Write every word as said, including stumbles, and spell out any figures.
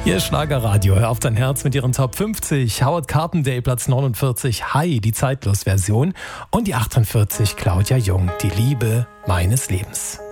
Ihr Schlagerradio, hör auf dein Herz mit ihren Top fünfzig. Howard Carpendale, Platz neunundvierzig, Hi, die Zeitlos-Version. Und die achtundvierzig, Claudia Jung, die Liebe meines Lebens.